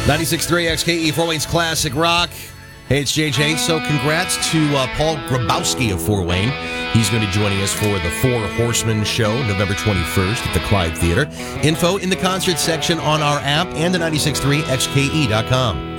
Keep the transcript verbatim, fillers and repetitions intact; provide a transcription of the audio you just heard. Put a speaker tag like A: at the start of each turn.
A: ninety-six point three X K E, Fort Wayne's Classic Rock. Hey, it's J J. So congrats to uh, Paul Grabowski of Fort Wayne. He's going to be joining us for the Four Horsemen show November twenty-first at the Clyde Theater. Info in the concert section on our app and at ninety-six point three X K E dot com.